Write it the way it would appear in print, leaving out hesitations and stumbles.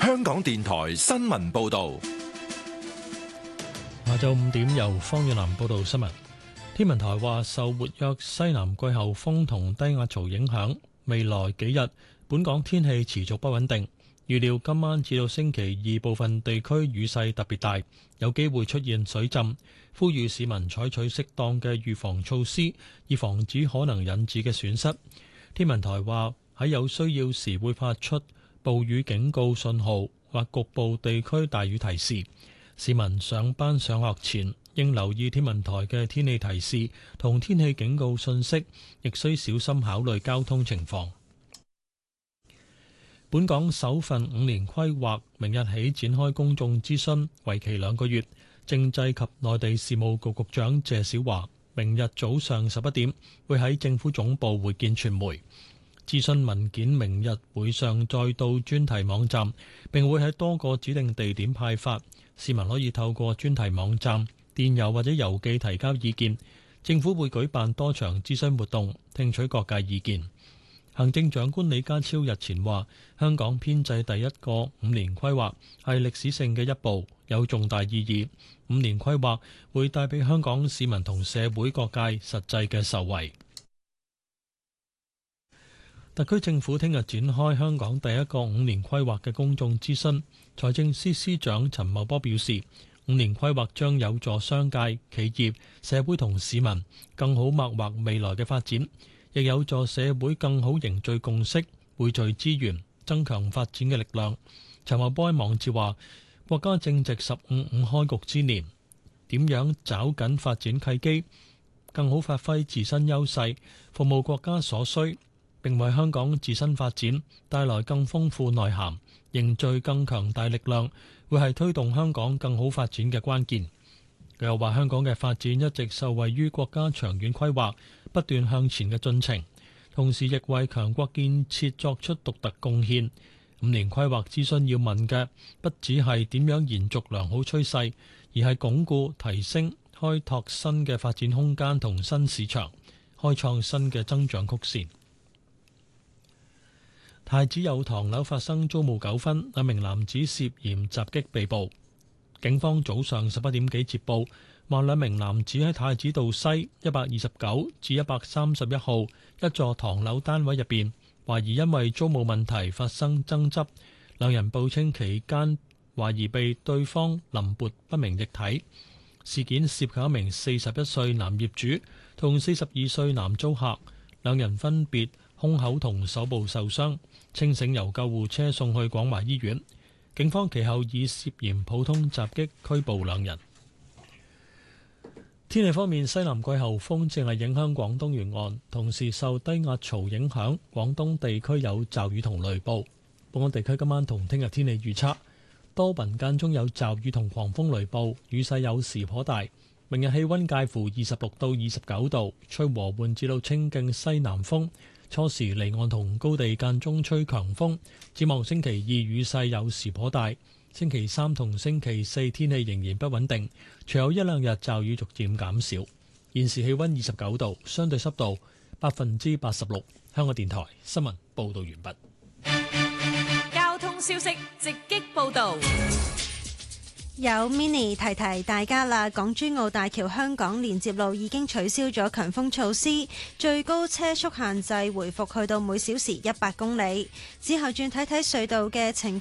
香港電台新聞報道。 下晝5點由方遠南報道新聞。天文台話，受活躍西南季候風同低壓槽影響，未來幾日本港天氣持續不穩定。預料今晚至到星期二部分地區雨勢特別大，有機會出現水浸。呼籲市民採取適當嘅預防措施，以防止可能引致嘅損失。天文台話，喺有需要時會發出暴雨警告信號或局部地區大雨提示。市民上班上學前應留意天文台嘅天氣提示同天氣警告信息，亦需小心考慮交通情況。本港首份5年規劃明日起展開公眾諮詢，為期2個月。政制及內地事務局局長謝小華明日早上11點會喺政府總部會見傳媒。諮詢文件明日會上載到專題網站，並會喺多個指定地點派發。市民可以透過專題網站、電郵或者郵寄提交意見。政府會舉辦多場諮詢活動，聽取各界意見。行政長官李家超日前話，香港編制第一個5年規劃係歷史性嘅一步，有重大意義。5年規劃會帶俾香港市民同社會各界實際嘅受惠。特區政府聽日展開香港第一個5年規劃嘅公眾諮詢。財政司司長陳茂波表示，5年規劃將有助商界、企業、社會同市民更好擘劃未來嘅發展，亦有助社會更好凝聚共識、匯聚資源、增強發展嘅力量。陳茂波喺網誌話，國家正值15-5開局之年，點樣抓緊發展契機，更好發揮自身優勢，服務國家所需，並為香港自身發展帶來更豐富內涵，凝聚更強大力量，會係推動香港更好發展嘅關鍵。佢又話，香港嘅發展一直受惠於國家長遠規劃不斷向前嘅進程，同時亦為強國建設作出獨特貢獻。5年規劃諮詢要問嘅不只係點樣延續良好趨勢，而係鞏固、提升、開拓新嘅發展空間同新市場，開創新嘅增長曲線。太子有唐樓發生租務糾紛，兩名男子涉嫌襲擊被捕。警方早上11點幾接報，話兩名男子喺太子道西129至131號一座唐樓單位入邊，懷疑因為租務問題發生爭執。兩人報稱期間懷疑被對方淋潑不明液體。事件涉及一名41歲男業主同42歲男租客，兩人分別胸口同手部受傷，清醒由救護車送去廣華醫院。警方其後以涉嫌普通襲擊拘捕兩人。天氣方面，西南季候風正係影響廣東沿岸，同時受低壓槽影響，廣東地區有驟雨同雷暴。本港地區今晚同聽日天氣預測，多雲間中有驟雨同狂風雷暴，雨勢有時頗大。明日氣溫介乎26到29度，吹和緩至到清勁西南風。初時離岸同高地間中吹強風，展望星期二雨勢有時頗大，星期三同星期四天氣仍然不穩定，隨後一兩日驟雨逐漸減少。現時氣溫29度，相對濕度86%。香港電台新聞報道完畢。 交通消息直擊報道。 有 Mini 提提大家啦，港珠澳大橋香港連接路已經取消咗強風措施，最高車速限制回復去到每小時100公里。之後轉睇睇隧道嘅情